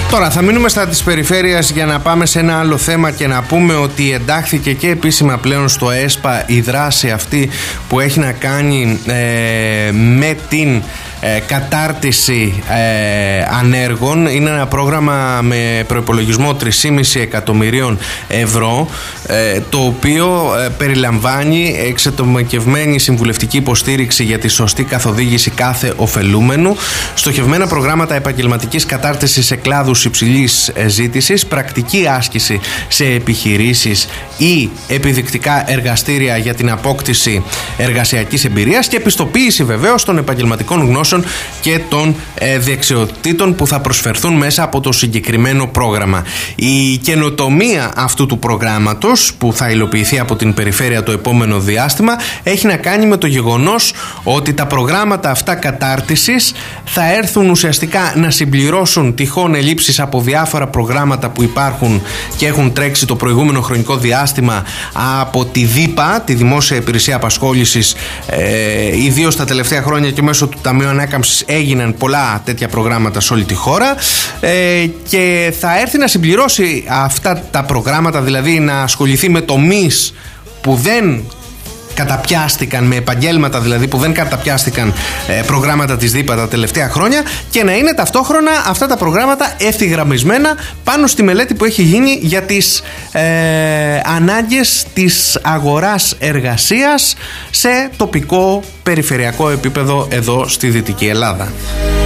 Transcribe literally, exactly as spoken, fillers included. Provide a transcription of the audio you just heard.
Τώρα θα μείνουμε στα της περιφέρειας για να πάμε σε ένα άλλο θέμα και να πούμε ότι εντάχθηκε και επίσημα πλέον στο ΕΣΠΑ η δράση αυτή που έχει να κάνει ε, με την ε, κατάρτιση ε, ανέργων. Είναι ένα πρόγραμμα με προϋπολογισμό τρία κόμμα πέντε εκατομμυρίων ευρώ, ε, το οποίο ε, περιλαμβάνει εξατομικευμένη συμβουλευτική υποστήριξη για τη σωστή καθοδήγηση κάθε ωφελούμενου, στοχευμένα προγράμματα επαγγελματικής κατάρτισης σε κλάδους υψηλής ζήτησης, πρακτική άσκηση σε επιχειρήσεις ή επιδεικτικά εργαστήρια για την απόκτηση εργασιακής εμπειρίας και επιστοποίηση βεβαίως των επαγγελματικών γνώσεων και των ε, δεξιοτήτων που θα προσφερθούν μέσα από το συγκεκριμένο πρόγραμμα. Η καινοτομία αυτού του προγράμματος που θα υλοποιηθεί από την περιφέρεια το επόμενο διάστημα έχει να κάνει με το γεγονός ότι τα προγράμματα αυτά κατάρτισης θα έρθουν ουσιαστικά να συμπληρώσουν τυχόν ελλείψεις από διάφορα προγράμματα που υπάρχουν και έχουν τρέξει το προηγούμενο χρονικό διάστημα από τη ΔΥΠΑ, τη Δημόσια Υπηρεσία Απασχόλησης, ε, ιδίως τα τελευταία χρόνια και μέσω του Ταμείου Ανάκαμψης έγιναν πολλά τέτοια προγράμματα σε όλη τη χώρα, ε, και θα έρθει να συμπληρώσει αυτά τα προγράμματα, δηλαδή να ασχοληθεί με τομείς που δεν καταπιάστηκαν, με επαγγέλματα δηλαδή που δεν καταπιάστηκαν ε, προγράμματα της ΔΥΠΑ τα τελευταία χρόνια, και να είναι ταυτόχρονα αυτά τα προγράμματα ευθυγραμμισμένα πάνω στη μελέτη που έχει γίνει για τις ε, ανάγκες της αγοράς εργασίας σε τοπικό περιφερειακό επίπεδο εδώ στη Δυτική Ελλάδα.